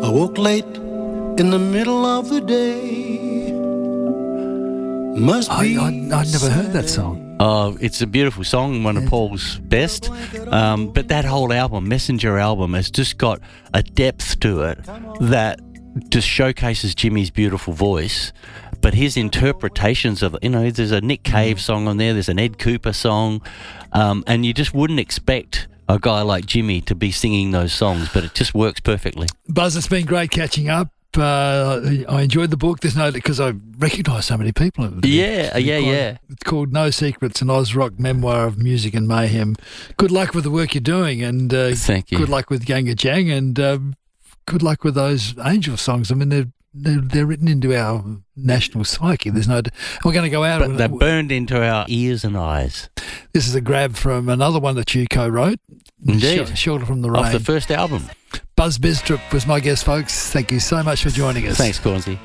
I woke late in the middle of the day. Must be. I'd never heard that song. Oh, it's a beautiful song, one of Paul's best. But that whole album, Messenger album, has just got a depth to it that just showcases Jimmy's beautiful voice. But his interpretations of, there's a Nick Cave song on there, there's an Ed Cooper song, and you just wouldn't expect a guy like Jimmy to be singing those songs, but it just works perfectly. Buzz, it's been great catching up. I enjoyed the book. There's no, because I recognise so many people in it. Yeah. It's called No Secrets, an Oz Rock memoir of music and mayhem. Good luck with the work you're doing, and thank you. Good luck with Ganga Jang, and good luck with those Angel songs. I mean, they're written into our national psyche. There's no. We're going to go out. But they're burned into our ears and eyes. This is a grab from another one that you co-wrote. Indeed. Shelter from the Rain. Off the first album. Buzz Bistrup was my guest, folks. Thank you so much for joining us. Thanks, Cornsey.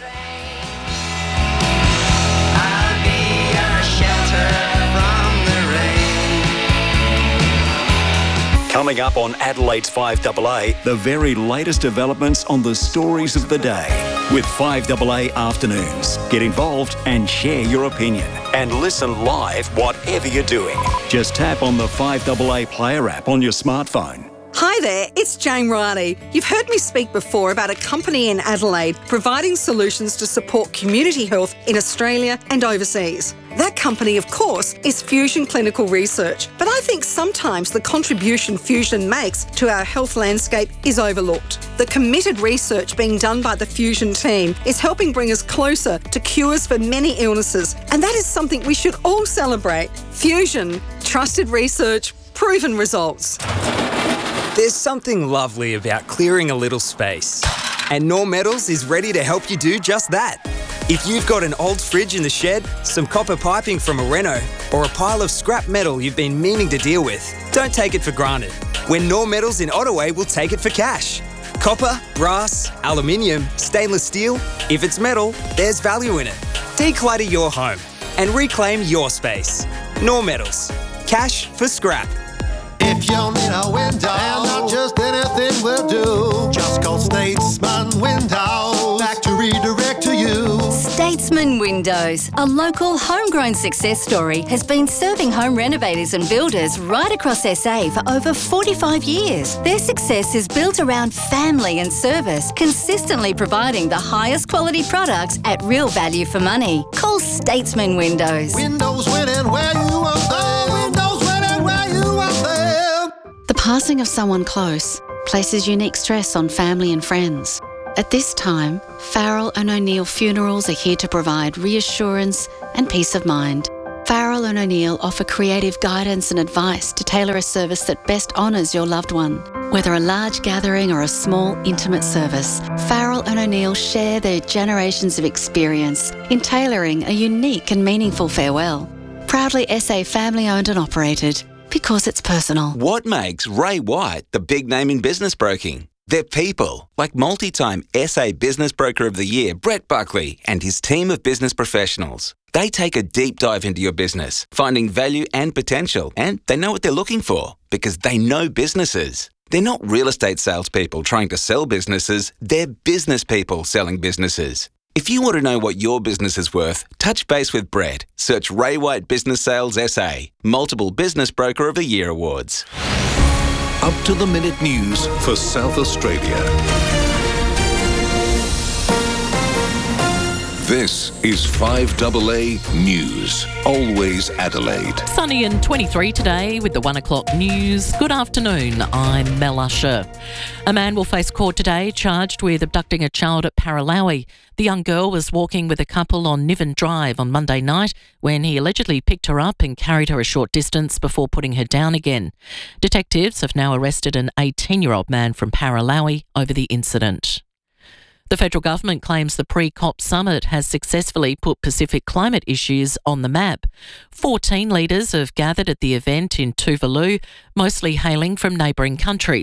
Coming up on Adelaide's 5AA, the very latest developments on the stories of the day. With 5AA Afternoons. Get involved and share your opinion. And listen live whatever you're doing. Just tap on the 5AA Player app on your smartphone. Hi there, it's Jane Riley. You've heard me speak before about a company in Adelaide providing solutions to support community health in Australia and overseas. That company, of course, is Fusion Clinical Research. But I think sometimes the contribution Fusion makes to our health landscape is overlooked. The committed research being done by the Fusion team is helping bring us closer to cures for many illnesses. And that is something we should all celebrate. Fusion, trusted research, proven results. There's something lovely about clearing a little space. And Knorr Metals is ready to help you do just that. If you've got an old fridge in the shed, some copper piping from a reno, or a pile of scrap metal you've been meaning to deal with, don't take it for granted. When Knorr Metals in Ottaway will take it for cash. Copper, brass, aluminium, stainless steel, if it's metal, there's value in it. Declutter your home and reclaim your space. Knorr Metals. Cash for scrap. If you need a window, and not just anything will do, just call Statesman Windows. Factory direct to you. Statesman Windows, a local homegrown success story, has been serving home renovators and builders right across SA for over 45 years. Their success is built around family and service, consistently providing the highest quality products at real value for money. Call Statesman Windows. Windows winning where you want them. Windows winning where you want them. The passing of someone close places unique stress on family and friends. At this time, Farrell and O'Neill Funerals are here to provide reassurance and peace of mind. Farrell and O'Neill offer creative guidance and advice to tailor a service that best honours your loved one. Whether a large gathering or a small, intimate service, Farrell and O'Neill share their generations of experience in tailoring a unique and meaningful farewell. Proudly SA family-owned and operated, because it's personal. What makes Ray White the big name in business broking? They're people, like multi-time SA Business Broker of the Year, Brett Buckley, and his team of business professionals. They take a deep dive into your business, finding value and potential, and they know what they're looking for, because they know businesses. They're not real estate salespeople trying to sell businesses, they're business people selling businesses. If you want to know what your business is worth, touch base with Brett. Search Ray White Business Sales SA, multiple Business Broker of the Year awards. Up-to-the-minute news for South Australia. This is 5AA News. Always Adelaide. Sunny and 23 today with the 1 o'clock news. Good afternoon, I'm Mel Usher. A man will face court today charged with abducting a child at Paralowie. The young girl was walking with a couple on Niven Drive on Monday night when he allegedly picked her up and carried her a short distance before putting her down again. Detectives have now arrested an 18-year-old man from Paralowie over the incident. The federal government claims the pre-COP summit has successfully put Pacific climate issues on the map. 14 leaders have gathered at the event in Tuvalu, mostly hailing from neighbouring countries.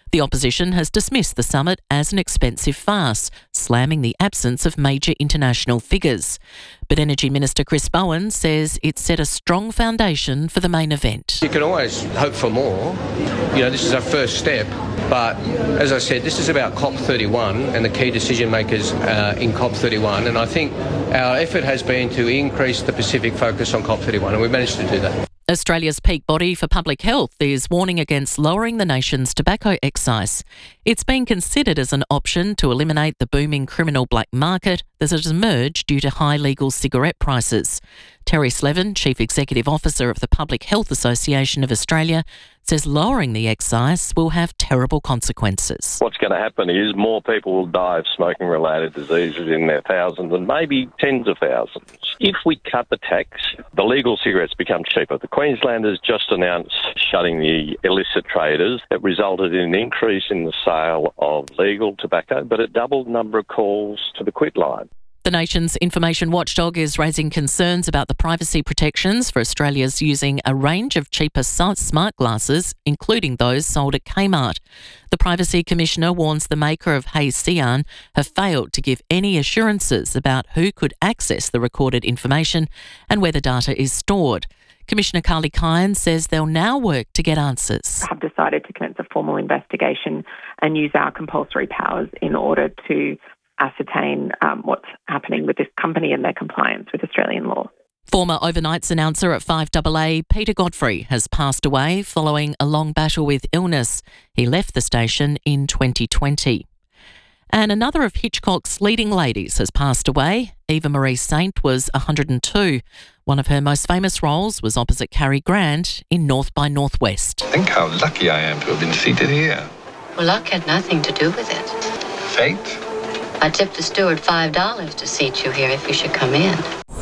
The opposition has dismissed the summit as an expensive farce, slamming the absence of major international figures. But Energy Minister Chris Bowen says it set a strong foundation for the main event. You can always hope for more. This is our first step. But as I said, this is about COP31 and the key decision makers in COP31. And I think our effort has been to increase the Pacific focus on COP31, and we've managed to do that. Australia's peak body for public health is warning against lowering the nation's tobacco excise. It's been considered as an option to eliminate the booming criminal black market that has emerged due to high legal cigarette prices. Terry Slevin, Chief Executive Officer of the Public Health Association of Australia, says lowering the excise will have terrible consequences. What's going to happen is more people will die of smoking-related diseases in their thousands and maybe tens of thousands. If we cut the tax, the legal cigarettes become cheaper. The Queenslanders just announced shutting the illicit traders. That resulted in an increase in the sale of legal tobacco, but it doubled the number of calls to the quit line. The nation's information watchdog is raising concerns about the privacy protections for Australians using a range of cheaper smart glasses, including those sold at Kmart. The Privacy Commissioner warns the maker of Hey Cian have failed to give any assurances about who could access the recorded information and where the data is stored. Commissioner Carly Kyan says they'll now work to get answers. Have decided to commence a formal investigation and use our compulsory powers in order to ascertain what's happening with this company and their compliance with Australian law. Former overnights announcer at 5AA, Peter Godfrey, has passed away following a long battle with illness. He left the station in 2020. And another of Hitchcock's leading ladies has passed away. Eva Marie Saint was 102. One of her most famous roles was opposite Cary Grant in North by Northwest. Think how lucky I am to have been seated here. Well, luck had nothing to do with it. Fate? I tipped the steward $5 to seat you here if you should come in.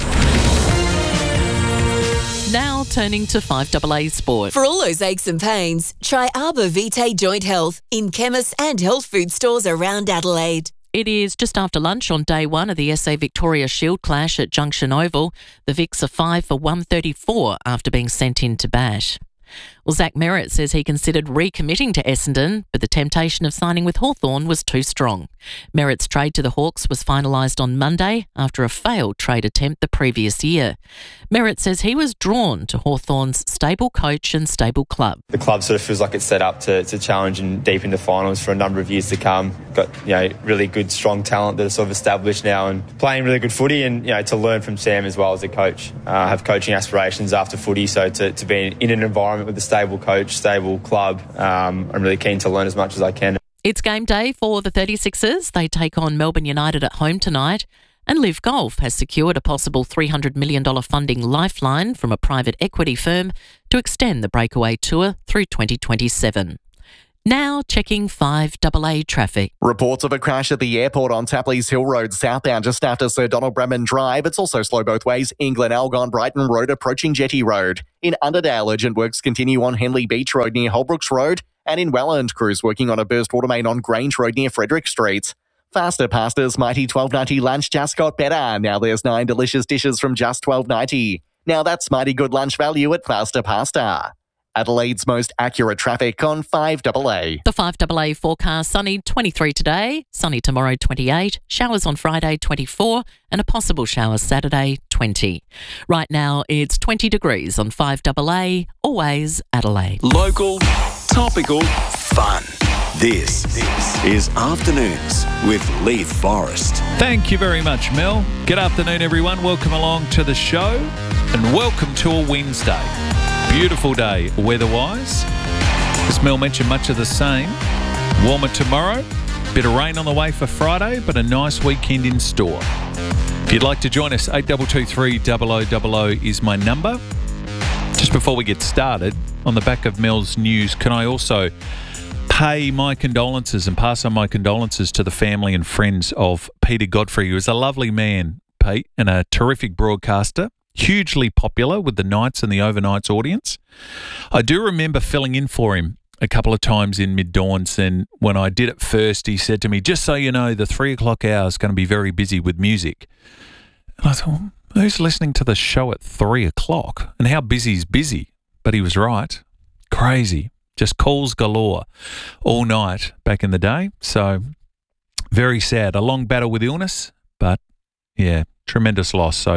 Now turning to 5AA Sport. For all those aches and pains, try Arbor Vitae Joint Health in chemists and health food stores around Adelaide. It is just after lunch on day one of the SA Victoria Shield clash at Junction Oval. The Vics are 5 for 134 after being sent in to bat. Well, Zach Merritt says he considered recommitting to Essendon, but the temptation of signing with Hawthorn was too strong. Merritt's trade to the Hawks was finalised on Monday after a failed trade attempt the previous year. Merritt says he was drawn to Hawthorn's stable coach and stable club. The club sort of feels like it's set up to challenge and deep into finals for a number of years to come. Got really good, strong talent that are sort of established now and playing really good footy, and to learn from Sam as well as a coach. I have coaching aspirations after footy, so to be in an environment with a stable coach, stable club, I'm really keen to learn as much as I can. It's game day for the 36ers. They take on Melbourne United at home tonight. And Live Golf has secured a possible $300 million funding lifeline from a private equity firm to extend the Breakaway Tour through 2027. Now checking 5AA traffic. Reports of a crash at the airport on Tapleys Hill Road southbound just after Sir Donald Bradman Drive. It's also slow both ways. England Algon Brighton Road approaching Jetty Road. In Underdale, urgent works continue on Henley Beach Road near Holbrooks Road. And in Welland, crews working on a burst water main on Grange Road near Frederick Street. Faster Pasta's mighty $12.90 lunch just got better. Now there's 9 delicious dishes from just $12.90. Now that's mighty good lunch value at Faster Pasta. Adelaide's most accurate traffic on 5AA. The 5AA forecast: sunny 23 today, sunny tomorrow 28, showers on Friday 24, and a possible shower Saturday 20. Right now it's 20 degrees on 5AA, always Adelaide. Local, topical, fun. This is Afternoons with Leith Forrest. Thank you very much, Mel. Good afternoon, everyone. Welcome along to the show and welcome to a Wednesday. Beautiful day weather-wise. As Mel mentioned, much of the same. Warmer tomorrow, bit of rain on the way for Friday, but a nice weekend in store. If you'd like to join us, 8223 0000 is my number. Just before we get started, on the back of Mel's news, can I also pay my condolences and pass on my condolences to the family and friends of Peter Godfrey, who was a lovely man, Pete, and a terrific broadcaster. Hugely popular with the nights and the overnights audience. I do remember filling in for him a couple of times in mid-dawns, and when I did it first, he said to me, just so you know, the 3 o'clock hour is going to be very busy with music. And I thought, well, who's listening to the show at 3 o'clock? And how busy is busy? But he was right. Crazy. Just calls galore all night back in the day. So very sad. A long battle with illness, but yeah, tremendous loss. So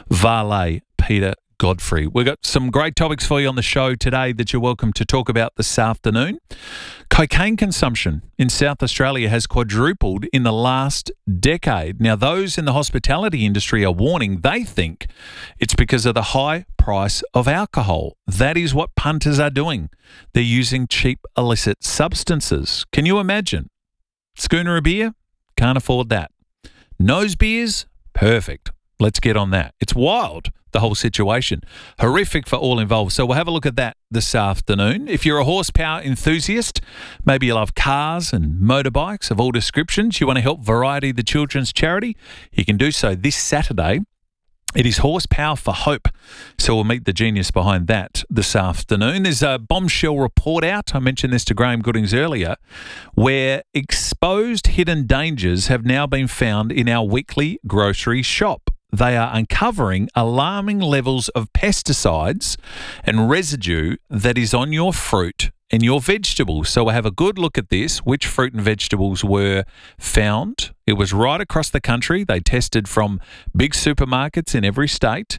Vale Peter Godfrey. We've got some great topics for you on the show today that you're welcome to talk about this afternoon. Cocaine consumption in South Australia has quadrupled in the last decade. Now, those in the hospitality industry are warning they think it's because of the high price of alcohol. That is what punters are doing. They're using cheap illicit substances. Can you imagine? Schooner of beer? Can't afford that. Nose beers? Perfect. Let's get on that. It's wild, the whole situation. Horrific for all involved. So we'll have a look at that this afternoon. If you're a horsepower enthusiast, maybe you love cars and motorbikes of all descriptions, you want to help Variety, the children's charity, you can do so this Saturday. It is Horsepower for Hope. So we'll meet the genius behind that this afternoon. There's a bombshell report out, I mentioned this to Graham Goodings earlier, where exposed hidden dangers have now been found in our weekly grocery shop. They are uncovering alarming levels of pesticides and residue that is on your fruit and your vegetables. So we'll have a good look at this, which fruit and vegetables were found. It was right across the country. They tested from big supermarkets in every state.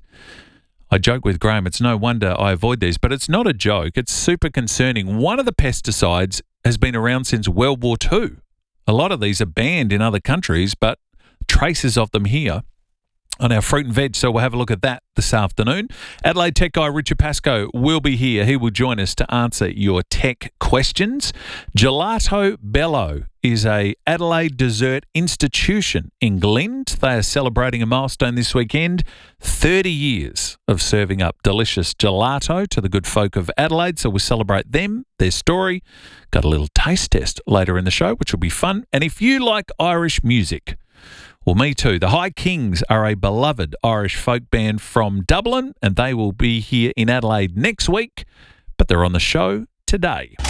I joke with Graham, it's no wonder I avoid these, but it's not a joke. It's super concerning. One of the pesticides has been around since World War II. A lot of these are banned in other countries, but traces of them here on our fruit and veg. So we'll have a look at that this afternoon. Adelaide tech guy Richard Pascoe will be here. He will join us to answer your tech questions. Gelato Bello is a Adelaide dessert institution in Glynde. They are celebrating a milestone this weekend, 30 years of serving up delicious gelato to the good folk of Adelaide. So we'll celebrate them, their story. Got a little taste test later in the show, which will be fun. And if you like Irish music, well, me too. The High Kings are a beloved Irish folk band from Dublin, and they will be here in Adelaide next week, but they're on the show today.